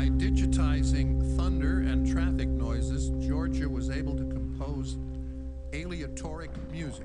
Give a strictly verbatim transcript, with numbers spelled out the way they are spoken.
By digitizing thunder and traffic noises, Georgia was able to compose aleatoric music.